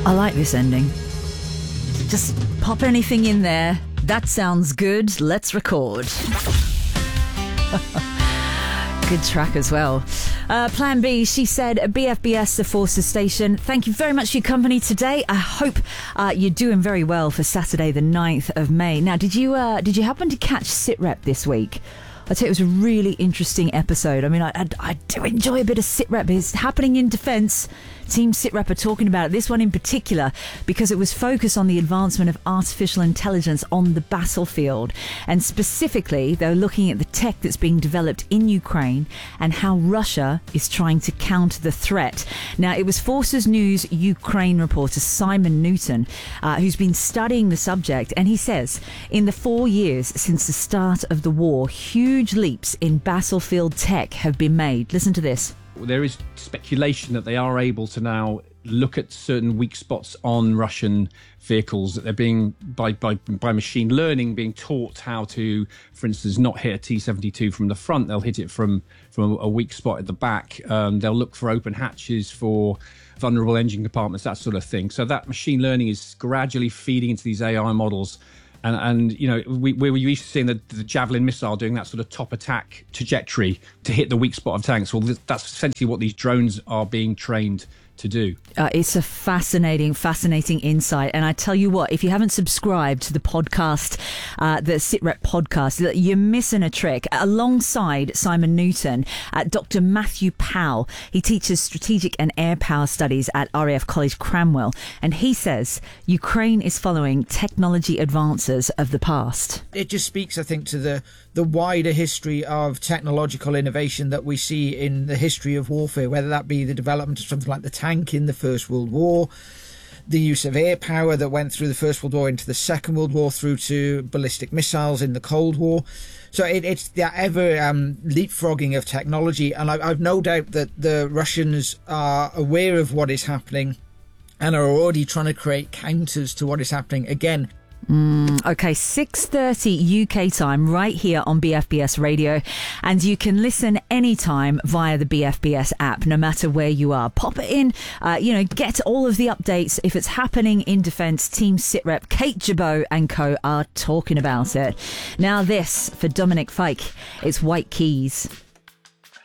I like this ending. Just pop anything in there. That sounds good. Let's record. Good track as well. Plan B, she said, BFBS, the Forces Station. Thank you very much for your company today. I hope you're doing very well for Saturday the 9th of May. Now, did you happen to catch SitRep this week? I'd say it was a really interesting episode. I mean, I do enjoy a bit of SitRep. It's happening in defence. Team SitRep are talking about it, this one in particular, because it was focused on the advancement of artificial intelligence on the battlefield. And specifically, they're looking at the tech that's being developed in Ukraine and how Russia is trying to counter the threat. Now, it was Forces News Ukraine reporter Simon Newton who's been studying the subject, and he says, in the 4 years since the start of the war, huge leaps in battlefield tech have been made. Listen to this. There is speculation that they are able to now look at certain weak spots on Russian vehicles, that they're being, by machine learning, being taught how to, for instance, not hit a T-72 from the front. They'll hit it from a weak spot at the back. They'll look for open hatches, for vulnerable engine compartments, that sort of thing. So that machine learning is gradually feeding into these AI models. And you know, we're used to seeing the Javelin missile doing that sort of top attack trajectory to hit the weak spot of tanks. Well, that's essentially what these drones are being trained to do. It's a fascinating insight. And I tell you what, if you haven't subscribed to the podcast, the SitRep podcast, you're missing a trick. Alongside Simon Newton, Dr. Matthew Powell, he teaches strategic and air power studies at RAF College Cranwell. And he says Ukraine is following technology advances of the past. It just speaks, I think, to the wider history of technological innovation that we see in the history of warfare, whether that be the development of something like the tank in the First World War, the use of air power that went through the First World War into the Second World War, through to ballistic missiles in the Cold War. So it's the ever leapfrogging of technology, and I've no doubt that the Russians are aware of what is happening and are already trying to create counters to what is happening. Again, Okay, 6:30 UK time right here on BFBS Radio, and you can listen anytime via the BFBS app, no matter where you are. Pop it in, get all of the updates. If it's happening in defence, Team SitRep, Kate Jabot and co are talking about it. Now this, for Dominic Fike, it's White Keys.